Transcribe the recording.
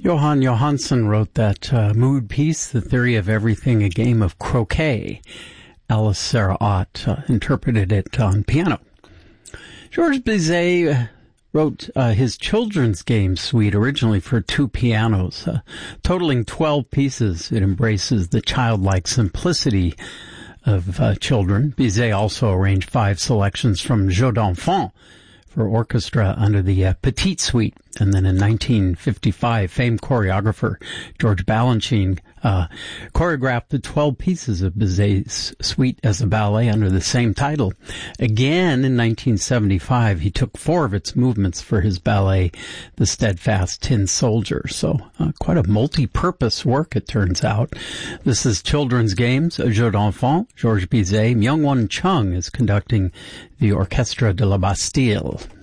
Johan Johansson wrote that mood piece, The Theory of Everything, a game of croquet. Alice Sarah Ott interpreted it on piano. Georges Bizet wrote his children's game suite originally for two pianos, totaling 12 pieces. It embraces the childlike simplicity of children. Bizet also arranged 5 selections from Jeux d'Enfants for orchestra under the Petite Suite. And then in 1955, famed choreographer George Balanchine choreographed the 12 pieces of Bizet's suite as a ballet under the same title. Again, in 1975, he took 4 of its movements for his ballet, The Steadfast Tin Soldier. So quite a multi-purpose work, it turns out. This is Children's Games, Jeux d'Enfants, Georges Bizet. Myung-Won Chung is conducting the Orchestre de la Bastille.